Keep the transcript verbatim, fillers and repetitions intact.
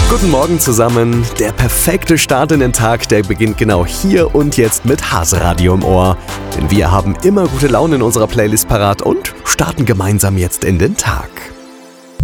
Guten Morgen zusammen. Der perfekte Start in den Tag, der beginnt genau hier und jetzt mit Haase-Radio im Ohr. Denn wir haben immer gute Laune in unserer Playlist parat und starten gemeinsam jetzt in den Tag.